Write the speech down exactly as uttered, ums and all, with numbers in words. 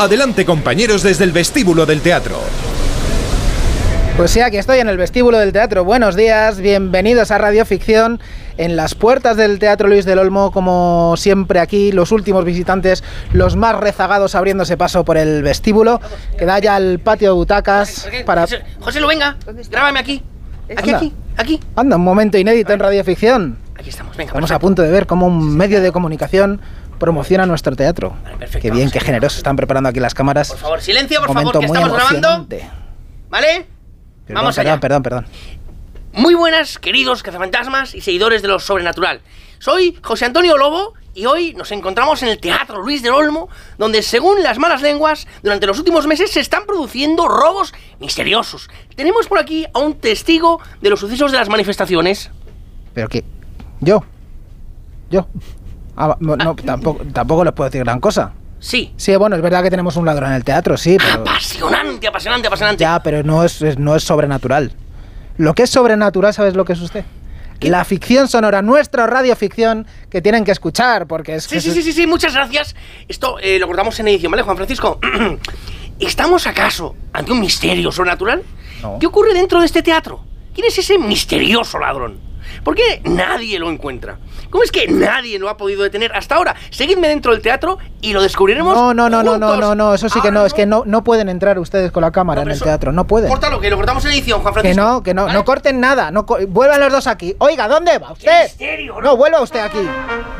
Adelante, compañeros, desde el vestíbulo del teatro. Pues sí, aquí estoy en el vestíbulo del teatro. Buenos días, bienvenidos a Radio Ficción. En las puertas del Teatro Luis del Olmo, como siempre aquí, los últimos visitantes, los más rezagados abriéndose paso por el vestíbulo, que da ya al patio de butacas para... José, lo venga, grábame aquí. Aquí, Anda. aquí, aquí. Anda, un momento inédito en Radio Ficción. Aquí estamos, venga. Estamos perfecto. a punto de ver cómo un medio de comunicación promociona nuestro teatro. Vale, perfecto, Qué bien, vamos qué allá. generosos están preparando aquí las cámaras. Por favor, silencio, por Un favor, momento que muy estamos grabando. emocionante. ¿Vale? Perdón, Vamos perdón, allá. perdón, perdón. Muy buenas, queridos cazafantasmas y seguidores de lo sobrenatural. Soy José Antonio Lobo y hoy nos encontramos en el Teatro Luis del Olmo, donde, según las malas lenguas, durante los últimos meses se están produciendo robos misteriosos. Tenemos por aquí a un testigo de los sucesos de las manifestaciones. Pero que... ¿Yo? ¿Yo? Ah, no, no, tampoco, tampoco les puedo decir gran cosa. Sí. Sí, bueno, es verdad que tenemos un ladrón en el teatro, sí, pero... Apasionante, apasionante, apasionante. Ya, pero no es, es- no es sobrenatural. Lo que es sobrenatural, ¿sabes lo que es usted? ¿Qué? La ficción sonora, nuestra radioficción, que tienen que escuchar, porque es... Sí, que sí, es- sí, sí, sí, muchas gracias. Esto eh, lo cortamos en edición, ¿vale, Juan Francisco? ¿Estamos acaso ante un misterio sobrenatural? No. ¿Qué ocurre dentro de este teatro? ¿Quién es ese misterioso ladrón? ¿Por qué nadie lo encuentra? ¿Cómo es que nadie lo ha podido detener hasta ahora? Seguidme dentro del teatro y lo descubriremos. No, no, no, no, no, juntos. no, no, eso sí que Ahora no, es que no, no pueden entrar ustedes con la cámara No, en pero el eso- teatro, no pueden. Córtalo, que lo cortamos en edición, Juan Que Francisco. no, que no, ¿Vale? no corten nada, no co- vuelvan los dos aquí. Oiga, ¿dónde va ¡Qué usted? misterio! No, vuelva usted aquí.